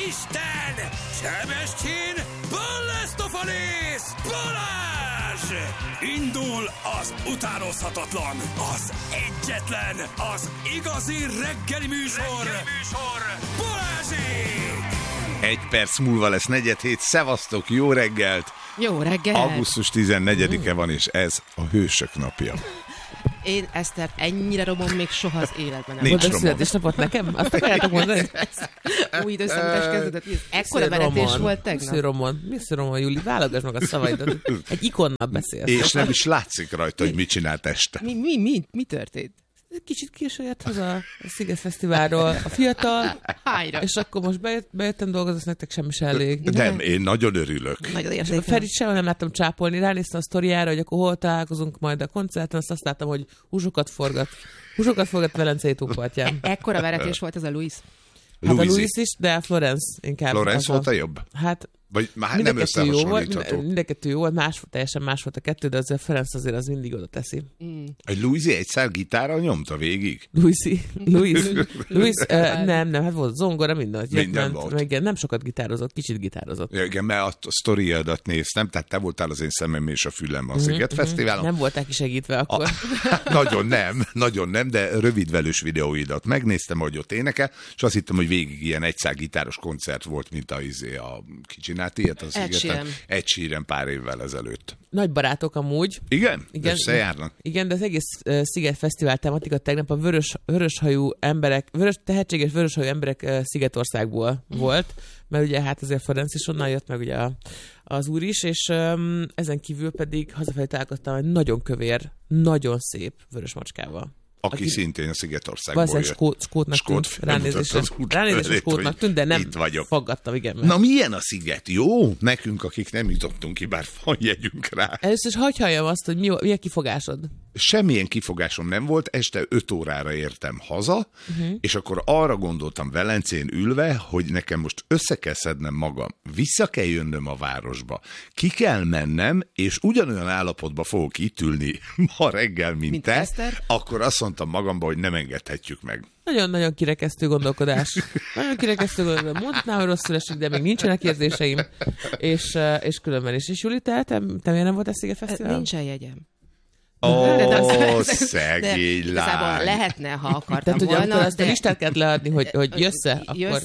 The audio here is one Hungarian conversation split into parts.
Isten! Sebestyén! Ballasztofalész! Balázs! Indul az utánozhatatlan, az egyetlen, az igazi reggeli műsor, Balázsék! 1 perc múlva lesz 4:07. Szevasztok, jó reggelt! Jó reggelt! Augusztus 14-e van, és ez a Hősök napja. Én Esztert ennyire robom még soha az életben nem. Nincs Mondd a születésnapot nekem? Azt akarjátok mondani? Új időszámítás kezdődött. Ekkora veretés volt tegnap. Mr. Roman, Júli, válogass meg a szavaidat. Egy ikonnal beszélsz. És nem is látszik rajta, hogy mit csinált este. Mi történt? Kicsit későn jött haza a Sziget Fesztiválról a fiatal, Hányra? és akkor most bejöttem dolgozni, nektek semmi se elég. Nem, én nagyon örülök. Nagyon A értékelem. Ferit sehol nem láttam csápolni, ránéztem a sztoriára, hogy akkor hol találkozunk majd a koncerten, azt láttam, hogy húsokat forgat Velencei tópartján. Ekkora veretés volt ez a Louis. Hát a Louis Louis is, de a Florence inkább. Florence volt a jobb? Hát Vagy már mind nem a kettő jó volt, összehasonlítható. mind a kettő jó volt, teljesen más volt a kettő, de azért a Ferenc azért az mindig oda teszi. Egy Louis egyszer gitárral nyomta végig? Louis, nem, hát volt zongora, minden volt. meg nem sokat gitározott, kicsit gitározott. Ja, igen, mert a sztoriadat néztem, tehát te voltál az én szemem és a fülem a Sziget Fesztiválon. Nem voltál kisegítve akkor. Nagyon nem, de rövidvelős videóidat megnéztem, hogy ott énekel, és azt hittem, hogy végig ilyen egyszár gitáros koncert volt, mint a kicsinált ilyet az Szigeten. Ed Sheeran pár évvel ezelőtt. Nagy barátok amúgy. Igen? Összejárnak? Igen, de az egész Sziget Fesztivál tematika tegnap a vöröshajú emberek, tehetséges vöröshajú emberek Szigetországból volt, mert ugye hát azért Ferenc is onnan jött, meg ugye az úr is, és ezen kívül pedig hazafelé találkoztam egy nagyon kövér, nagyon szép vörös macskával. Aki szintén a Szigetországból jött. Valószínűleg skótnak tűnt. Ránézésre skótnak tűnt, de nem faggattam, igen. Na milyen a Sziget? Jó? Nekünk, akik nem jutottunk ki, bár van jegyünk rá. Először is hagyj halljam azt, hogy mi a kifogásod. Semmilyen kifogásom nem volt, este 5 órára értem haza, és akkor arra gondoltam Velencén ülve, hogy nekem most össze kell szednem magam, vissza kell jönnöm a városba, ki kell mennem, és ugyanolyan állapotba fogok itt ülni ma reggel, mint te, Eszter? akkor azt mondtam magamba, hogy nem engedhetjük meg. Nagyon-nagyon kirekesztő gondolkodás. Nagyon kirekesztő gondolkodás. Mondhatnám, hogy rosszul esik, de még nincsenek érzéseim. És különben is. És Júli, te miért nem volt a Sziget Fesztivál? Nincsen jegyem. Szegény Igazából lány. lehetne, ha akartam Tehát, hogy volna. amikor azt a listát kellett leadni, hogy jössze, akkor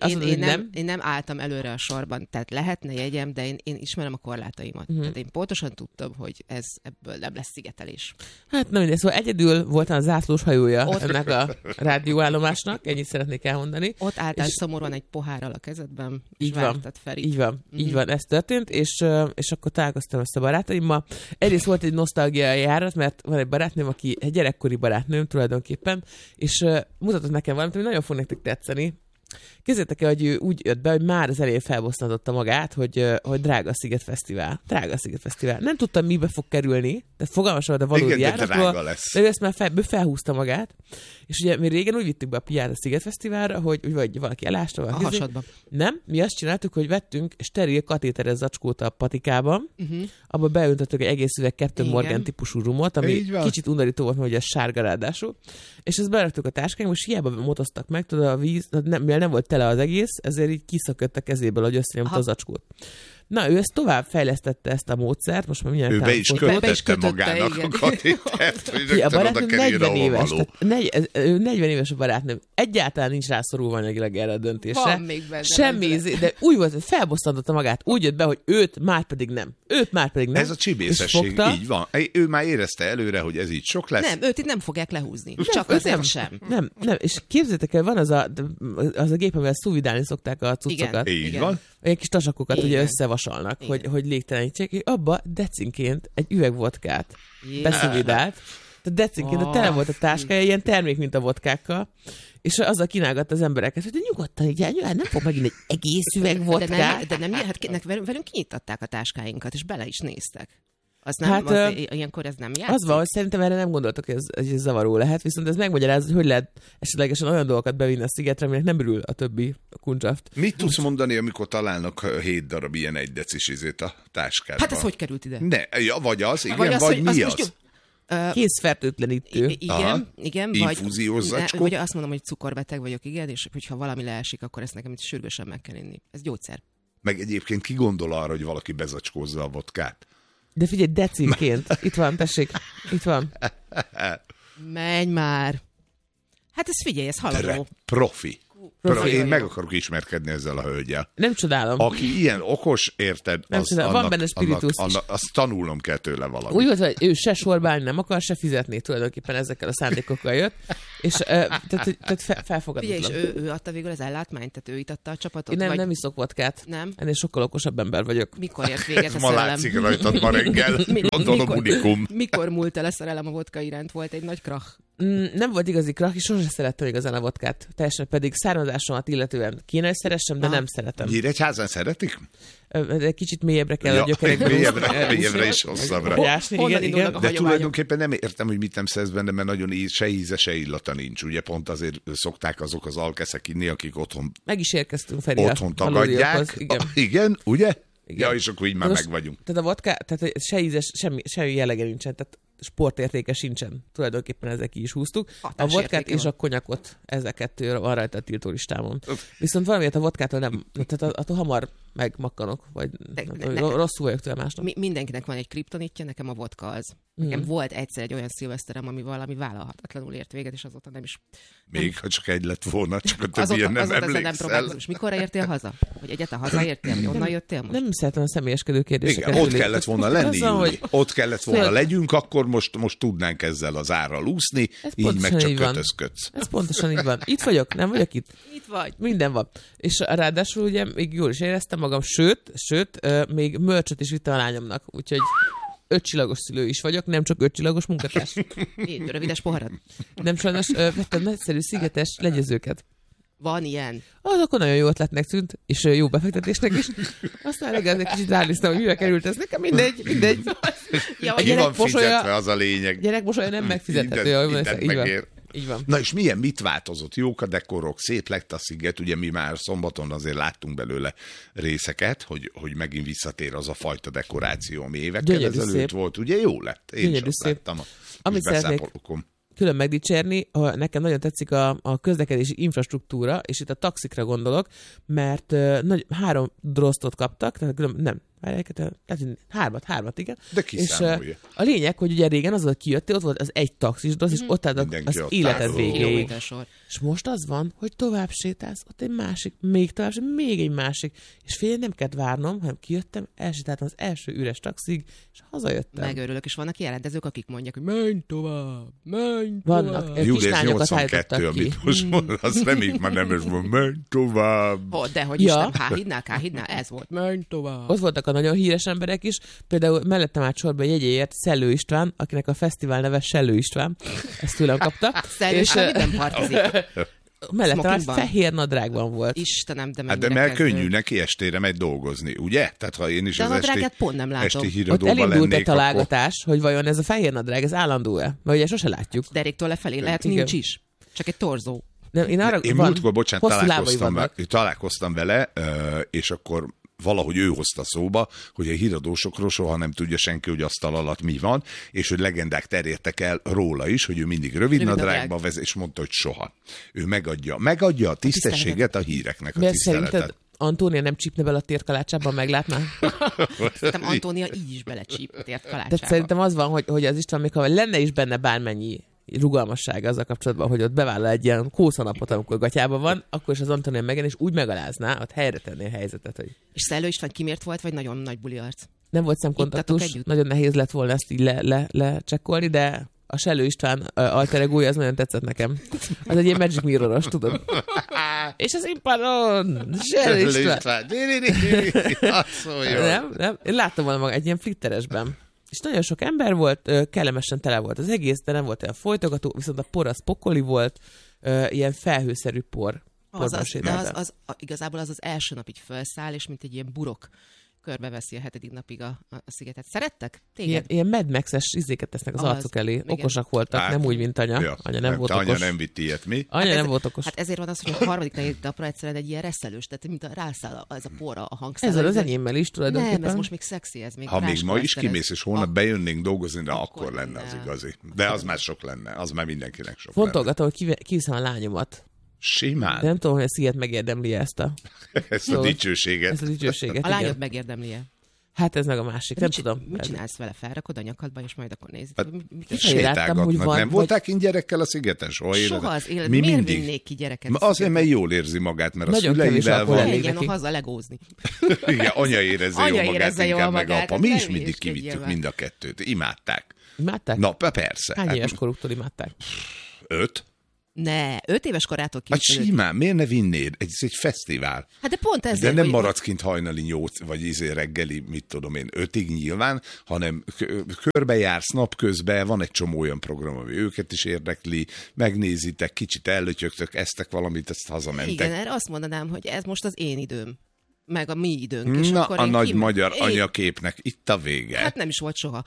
Én nem álltam előre a sorban, tehát lehetne jegyem, de én ismerem a korlátaimat. Tehát én pontosan tudtam, hogy ebből nem lesz szigetelés. Hát na mindegy, szóval egyedül voltam a zászlós hajója ennek a rádióállomásnak, ennyit szeretnék elmondani. Ott álltál szomorúan egy pohárral a kezedben, és Így van, vártad Ferit. így van, ez történt, és akkor találkoztam ezt a barátaimmal. Egyrészt volt egy nosztalgia járat, mert van egy barátnőm, aki egy gyerekkori barátnőm tulajdonképpen, és mutatott nekem valamit, ami nagyon fog nektek tetszeni. Képzeljétek el, hogy ő úgy jött be, hogy már az elején felbosszantotta magát, hogy drága Sziget Fesztivál. Drága Sziget Fesztivál. Nem tudtam, mibe fog kerülni, de fogalmas volt a valódi járatról. De ő ezt már felhúzta magát. És ugye mi régen úgy vittük be a piát a Sziget Fesztiválra, hogy vagy valaki elásta A hasadba. Nem, mi azt csináltuk, hogy vettünk steril katéteres zacskót a patikában, abba beöntöttük egy egész üveg Captain Morgan típusú rumot, ami kicsit undorító volt, mert ugye sárga ráadásul. És ezt beraktuk a táskánkba, és hiába motoztak meg, tudod, a víz, mivel nem volt tele az egész, ezért így kiszökött a kezéből, hogy összenyomta a zacskót. Na, ő ezt tovább fejlesztette ezt a módszert, most már mindjárt Ő be is kötötte magának igen. a katétert, hogy a rögtön oda barátnőm kerül, 40 ahol éves, való. tehát 40 éves a barátnőm. Egyáltalán nincs rászorulva anyagilag erre a döntésre. Van még benne Semmi, de úgy volt, hogy felbosszantotta magát, úgy jött be, hogy őt már pedig nem. Ez a csibészesség, így van. Ő már érezte előre, hogy ez így sok lesz. Nem, őt itt nem fogják lehúzni. Csak azért sem. Nem, és képzeljétek el, van az a gép, amivel szuvidálni szokták a cuccokat. Igen. Így van. Olyan kis tasakokat ugye Igen. összevasalnak, Igen. hogy légtelenítsék, és abba decinként egy üveg vodkát beszuvidált. Tehát decinként, de tele volt a táskája, ilyen termék, mint a vodkákkal, és azzal kínálgatta az embereket, hogy de nyugodtan, így nem fog megint egy egész üveg vodkát. De nem, hát velünk kinyitották a táskáinkat, és bele is néztek. Az nem, Hát, ilyenkor ez nem játszik? Az van, hogy szerintem erre nem gondoltak, hogy ez zavaró lehet, viszont ez megmagyarázza, hogy lehet esetlegesen olyan dolgokat bevinni a Szigetre, aminek nem örül a többi kundzsaft. Mit tudsz mondani, amikor találnak 7 darab ilyen 1 decis izét a táskádban? Hát ez hogy került ide? Ne, ja, vagy az, igen, Vagy vagy hogy mi most az? Kézfertőtlenítő. Igen. Infúziós zacskó. Vagy azt mondom, hogy cukorbeteg vagyok, igen, és hogyha valami leesik, akkor ezt nekem itt sürgősen meg kell inni. Ez gyógyszer. Meg egyébként ki gondol arra, hogy valaki bezacskózza a vodkát? De figyelj, decinként. Itt van, tessék. Itt van. Menj már. Hát ez figyelj, ez haladó. Profi. Én meg akarok ismerkedni ezzel a hölgyel. Nem csodálom. Aki ilyen okos, érted, Van benne spiritus. azt tanulnom kell tőle valamit. Úgy volt, hogy ő se sorba állni nem akar, se fizetni, tulajdonképpen ezekkel a szándékokkal jött, és tehát felfogadatlan. Figyelj, és ő adta végül az ellátmányt, tehát ő itatta a csapatot? Én nem iszok vodkát. Nem? Ennél sokkal okosabb ember vagyok. Mikor ért véget a Ma szerelem? látszik rajtad ma reggel. Gondolom unikum. Mikor múlt el a szerelem a vodka iránt? Volt egy nagy krach. Nem volt igazi krach, és sosem szerettem igazán a vodkát. Teljesen pedig származásomat illetően kéne, hogy szeressem, de nem szeretem. Nyíregyházán szeretik? De kicsit mélyebbre kell a gyökerekbe. Mélyebbre és hosszabbra. Honnan indulnak a De hagyományok? tulajdonképpen nem értem, hogy mit nem szerez benne, mert nagyon se íze, se illata nincs. Ugye pont azért szokták azok az alkeszek inni, akik otthon Meg is érkeztünk, Feri, otthon tagadják. Igen, ugye? Igen. Ja, és akkor így már meg vagyunk. Tehát a vodka, tehát se ízes, semmi jellege nincsen, tehát sportértéke sincsen. Tulajdonképpen ezek ki is húztuk. A vodkát és a konyakot, ezek kettő van rajta a tiltó listámon. Viszont valamiért a vodkától nem, tehát attól hamar megmakkanok, vagy rosszul vagyok tőle másnap. Mindenkinek van egy kriptonitja, nekem a vodka az. Nekem volt egyszer egy olyan szilveszterem, ami valami vállalhatatlanul ért véget, és azóta nem is... Még ha csak egy lett volna, csak a többien nem emlékszel. És mikorra értél haza? Vagy egyáltalán hazaértél? Onnan jöttél most? Nem szeretem a személyeskedő kérdéseket. Igen, ott kellett volna lenni, hogy ott kellett volna legyünk, akkor most tudnánk ezzel az árral úszni, így meg csak kötözködsz. Ez pontosan így van. Itt vagyok, nem vagyok itt. Itt vagy. Minden van. És ráadásul ugye még jól is éreztem magam, sőt, még mörcsöt is vittem a lányomnak, úgyhogy 5 csillagos szülő is vagyok, nem csak 5 csillagos munkatárs. Én rövides poharad. Nem sajnos vettem nagyszerű szigetes legyezőket. Van ilyen. Az akkor nagyon jó ötletnek tűnt, és jó befektetésnek is. Aztán reggel egy kicsit ránéztem, hogy mivel került ez. Nekem mindegy. Ja, Ki van fizetve, az a lényeg. Gyerek mosolya nem megfizethető. Így van. Na és mit változott? Jók a dekorok, szép lett a sziget, ugye mi már szombaton azért láttunk belőle részeket, hogy megint visszatér az a fajta dekoráció, ami évekkel ezelőtt volt. Ugye jó lett? Én is azt láttam a beszámolókon. Külön megdicsérni, nekem nagyon tetszik a közlekedési infrastruktúra, és itt a taxikra gondolok, mert 3 drosztot kaptak, tehát nem, hármat, igen. De kiszámolja. És a lényeg, hogy ugye régen az, hogy kijöttél, ott volt az egy taxis drossz, és ott álltak az életed végéig. És most az van, hogy tovább sétálsz, ott egy másik, még tovább, még egy másik. És fél nem kellett várnom, hanem kijöttem, elsétáltam az első üres taxig, és hazajöttem. Megörülök, és vannak ilyen rendezők, akik mondják, hogy menj tovább. Vannak. Július 82, amit most mond, azt reméljük már nem is mond, menj tovább. Dehogy is nem, K-hídnál, ez volt, menj tovább. Ott voltak a nagyon híres emberek is, például mellettem át sorba jegyéért Szellő István, akinek a fesztivál neve Sellő István, ezt tőlem kapta. Szellő István nem partizik. Mellettem át fehér nadrágban volt. Istenem, de mennyire mert könnyű neki estére megy dolgozni, ugye? Tehát ha én is de az pont nem látom. esti híradóban lennék, elindult egy találgatás, hogy vajon ez a fehér nadrág, ez állandó-e? Mert ugye sose látjuk. Deréktől lefelé lehet, nincs is. Csak egy torzó. Én múltkor, találkoztam vele, és akkor valahogy ő hozta szóba, hogy a híradósokról soha nem tudja senki, hogy asztal alatt mi van, és hogy legendák terjedtek el róla is, hogy ő mindig rövid nadrágba vezet, és mondta, hogy soha. Ő megadja a tisztességet a híreknek, a tiszteletet. Szerinted Antónia nem csípne bele a térkalácsában, meglátná? Szerintem Antónia így is belecsíp a térkalácsába. Tehát szerintem az van, hogy az István, még ha lenne is benne bármennyi rugalmassága azzal kapcsolatban, hogy ott bevállal egy ilyen kószanapot, amikor gatyában van, akkor is az Antónia megjelen, és úgy megalázná, ott helyre tenné a helyzetet. Hogy... És Szellő István kimért volt, vagy nagyon nagy buli arc? Nem volt szemkontaktus, nagyon nehéz lett volna ezt így lecsekkolni, de a Sellő István alter egója, az nagyon tetszett nekem. Az egy ilyen Magic Mirror-os, tudod? És az impadon! Sellő István! Nem? Én láttam volna maga egy ilyen flitteresben. És nagyon sok ember volt, kellemesen tele volt az egész, de nem volt olyan folytogató, viszont a por az pokoli volt, ilyen felhőszerű por. Igazából az első nap így felszáll, és mint egy ilyen burok körbeveszi a 7. napig a szigetet. Szerettek? Téged? Ilyen Mad Max-es izéket tesznek az arcuk elé. igen. Okosak voltak, nem úgy, mint anya. Ja, Anya nem volt okos. Anya nem vitt ilyet, mi? Anya nem volt okos. Hát ezért van az, hogy a 3.-4. napra egyszerűen egy ilyen reszelős, tehát mint a rászáll az a porra a hangszála. Ez az enyémmel is tulajdonképpen. Nem, ez most még szexi, ez még Ha még ma is ráskoleszteres. kimész, és holnap bejönnénk dolgozni, de akkor lenne lenne. az igazi. De az már sok lenne, az már mindenkinek sok Fontolgatom, hogy kiviszem a lányomat. Simán. De nem tudom, hogy a sziget megérdemli ezt a Dicsőséget. Ezt a dicsőséget. A igen. lányod megérdemli-e? Hát ez meg a másik, nem tudom. Mit csinálsz vele? Felrakod a nyakadba, és majd akkor nézd. Hát, Mit Láttam, hogy van, nem volták kint gyerekkel a szigeten? Soha Soha az Mi Miért mindig? vinnék ki gyereket? Ma azért, mert jól érzi magát, mert a Nagyon kevés szüleivel alkohol van. elég. Legyen neki. haza legózni. Igen, anya érezze Anya jól magát, érezze jól inkább meg magát, apa. Mi hát is ne mindig hülyeskedjél kivittük már. mind a kettőt. Imádták. Imádták? Na, persze. Hány Hát, éves koruktól imádták? 5? Ne, 5 éves korától Hát kicsit. simán, miért ne vinnéd? Ez egy fesztivál. Hát de pont ezért, De nem hogy- maradsz kint hajnali 8, vagy reggeli, mit tudom én, 5-ig nyilván, hanem körbejársz napközben, van egy csomó olyan program, ami őket is érdekli, megnézitek, kicsit ellötyögtök, eztek valamit, ezt hazamentek. Igen, erre azt mondanám, hogy ez most az én időm. Meg a mi időnk. És Na, akkor a én nagy kim- magyar Én- anyaképnek itt a vége. Hát nem is volt soha.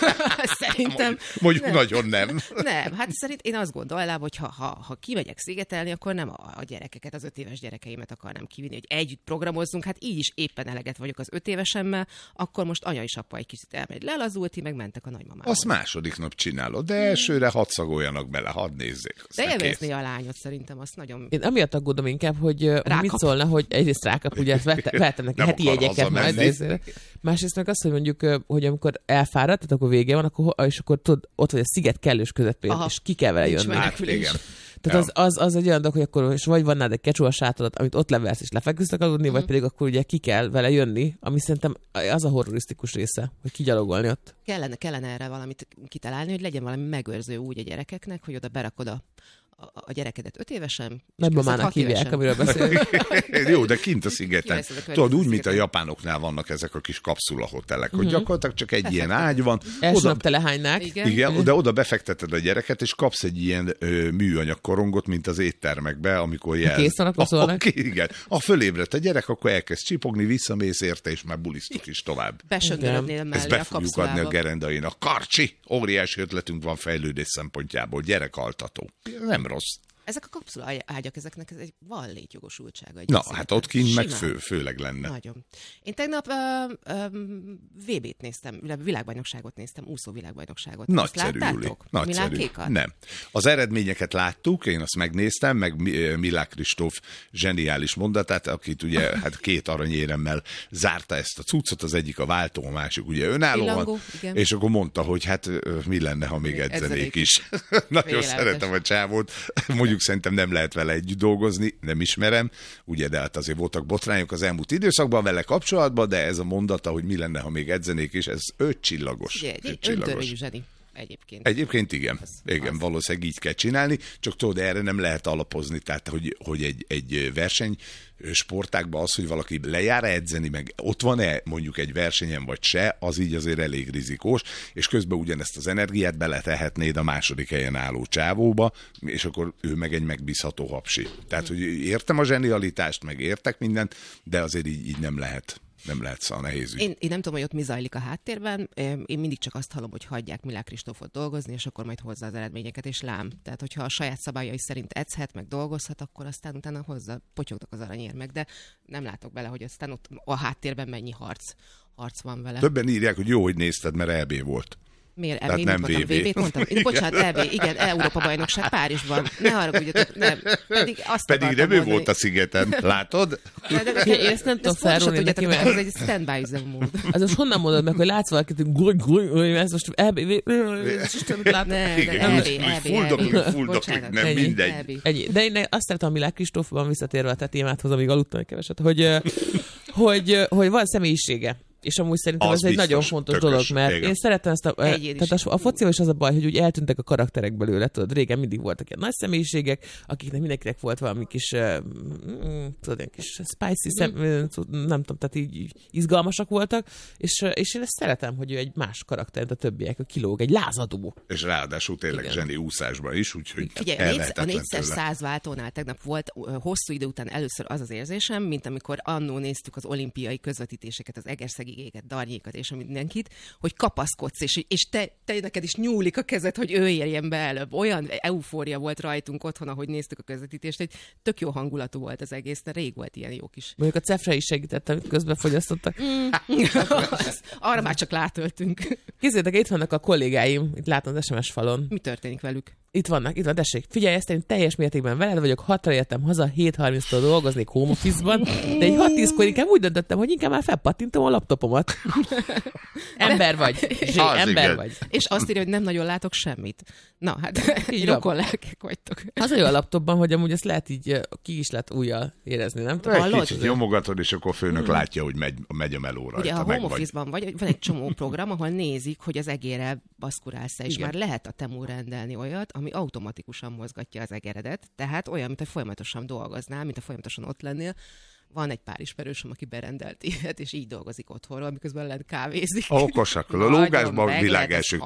Szerintem. Mondjuk nem. nagyon nem. Nem, hát szerint én azt gondolnám, hogy ha kimegyek szigetelni, akkor nem a gyerekeket, az 5 éves gyerekeimet akarnám kivinni, hogy együtt programozzunk, hát így is éppen eleget vagyok az 5 évesemmel, akkor most anya és apa egy kicsit elmegy lelazult, ti meg mentek a nagymamához. Azt második nap csinálod, de elsőre hadd szagoljanak bele, hadd nézzék. De Aztán kész. élvezni a lányot szerintem, azt nagyon... Én amiatt aggódom inkább, hogy mit Rákap. szólna, hogy egyrészt rákap, ugye ezt vettem neki Nem heti akar jegyeket majd. hazamenni. Ezért. Másrészt meg azt, hogy mondjuk, hogy amikor elfáradt, tehát akkor vége van, és akkor tudod, ott vagy a sziget kellős közepén, Aha. és ki kell vele Nincs jönni. menekülés. Hát igen. Tehát az egy olyan dolog, hogy akkor és vagy van nád egy kecsó a sátodat, amit ott leversz és lefeküsztek aludni, vagy pedig akkor ugye ki kell vele jönni, ami szerintem az a horrorisztikus része, hogy kigyalogolni ott. Kellene erre valamit kitalálni, hogy legyen valami megőrző úgy a gyerekeknek, hogy oda berakod a gyerekedet 5 évesen. és Nagymamának 6 hívják, évesen. amiről beszélünk. Jó, de kint a szigeten. Kiveszed a Tudod, környező úgy, mint a szigeten. japánoknál vannak ezek a kis kapszulahotelek, hogy gyakorlatilag csak egy ilyen ágy van. Első Oda, nap telehánynák. Igen. de oda befekteted a gyereket, és kapsz egy ilyen műanyag korongot, mint az éttermekbe, amikor jelz. Kész van, akkor szólnak. Igen. Ha fölébredt a gyerek, akkor elkezd csipogni, visszamész érte, és már bulisztok is tovább. Besöndörödnél Ezt mellé be a fogjuk adni a kapszulába. gerendainak. Karcsi! Óriási ötletünk van fejlődés szempontjából. Gyerekaltató. Nem rossz. Ezek a kapszula ágyak, ezeknek ez van létjogosultsága. egy Na, szigeten. hát ott kint meg Simán. főleg lenne. Nagyon. Én tegnap VB-t néztem, világbajnokságot néztem, úszó világbajnokságot. Azt Nagyszerű, Júli. láttátok? Nagyszerű. Milákékat? Nem. Az eredményeket láttuk, én azt megnéztem, meg Milák Kristóf zseniális mondatát, akit ugye hát 2 aranyéremmel zárta ezt a cuccot, az egyik a váltó, a másik ugye önállóan, Pillangó, igen. és akkor mondta, hogy hát mi lenne, ha még edzenék is. Nagyon Félelmetes. szeretem a csávót, mondjuk szerintem nem lehet vele együtt dolgozni, nem ismerem, ugye, de hát azért voltak botrányok az elmúlt időszakban vele kapcsolatban, de ez a mondata, hogy mi lenne, ha még edzenék is, ez 5 csillagos. Ugye, egy 5 csillagos. öntörvényű zseni egyébként. Egyébként igen. Igen, az. valószínűleg így kell csinálni, csak tudod, erre nem lehet alapozni, tehát hogy egy verseny sportákban az, hogy valaki lejár edzeni, meg ott van-e mondjuk egy versenyen vagy se, az így azért elég rizikós, és közben ugyanezt az energiát beletehetnéd a második helyen álló csávóba, és akkor ő meg egy megbízható hapsi. Tehát, hogy értem a zsenialitást, meg értek mindent, de azért így nem lehet. Nem lehet, szóval nehéz ügy. Én nem tudom, hogy ott mi zajlik a háttérben. Én mindig csak azt hallom, hogy hagyják Milák Kristófot dolgozni, és akkor majd hozza az eredményeket, és lám. Tehát, hogyha a saját szabályai szerint edzhet, meg dolgozhat, akkor aztán utána hozza, potyognak az aranyérmek, de nem látok bele, hogy aztán ott a háttérben mennyi harc van vele. Többen írják, hogy jó, hogy nézted, mert EB volt. Miért? Tehát Én nem mondtam, VB. VB-t mondtam. Bocsánat, EB, igen, Európa-bajnokság Párizsban. Ne haragudjatok, nem. Pedig azt Pedig akartam nem ő mondani. volt a szigeten, látod? Én ezt nem tudom felrólni neki, mert ez egy standby üzemmód. az most honnan mondod meg, hogy látsz valakit, hogy ez most Istenet látom. Ne, Igen, de úgy fuldoklik, nem Ennyi. mindegy. Ennyi. De én azt szeretem a Milák Kristófban visszatérve a te témádhoz, amíg aludtam egy keveset, hogy van személyisége. És amúgy szerintem Az ez egy biztos, nagyon fontos tökös, dolog, mert igen. én szeretem ezt a... Egyén is. Tehát a focival is az a baj, hogy úgy eltűntek a karakterek belőle, tudod, régen mindig voltak ilyen nagy személyiségek, akiknek mindenkinek volt valami kis, tudod, ilyen kis spicy, nem tudom, tehát így izgalmasak voltak, és én ezt szeretem, hogy ő egy más karakter, mint a többiek, a kilóg, egy lázadó. És ráadásul tényleg Igen. zseni úszásban is, úgyhogy Figyelj, a ellehetetlen 4x100 váltónál tegnap volt hosszú idő után először az az érzésem, mint amikor annó néztük az olimpiai közvetítéseket az egerszegi végéget, Darnyékat és mindenkit, hogy kapaszkodsz, és te neked is nyúlik a kezed, hogy ő érjen be előbb. Olyan eufória volt rajtunk otthon, ahogy néztük a közvetítést, egy tök jó hangulatú volt az egész, de rég volt ilyen jó kis. Mondjuk a Cefre is segített, amit közben fogyasztottak. Arra már csak látöltünk. Képzeljétek, itt vannak a kollégáim, itt látom az SMS falon. Mi történik velük? Itt van, tessék. Figyelj, ezt én teljes mértékben veled vagyok, 6-ra értem haza, 7:30-tól dolgoznék home office-ban, de egy 6-10-kor inkább úgy döntöttem, hogy inkább már felpattintom a laptopomat. Ember vagy. Ember vagy. És azt írja, hogy nem nagyon látok semmit. Na, hát így rokon lelkek vagytok. Az a jó a laptopban, hogy amúgy ezt lehet így, ki is lehet ujjal érezni, nem? Egy kicsit nyomogatod, és akkor a főnök látja, hogy megy a meló rajta. Ugye a home office-ban van egy csomó program, ahol nézik, hogy az egérrel baszkurálsz-e, és már lehet a Temu rendelni olyat, ami automatikusan mozgatja az egeredet, tehát olyan, mint hogy folyamatosan dolgoznál, mint hogy folyamatosan ott lennél. Van egy pár ismerősöm, aki berendelt ilyet, és így dolgozik otthonról, miközben lent kávézik. Okosak, a lógásban világ első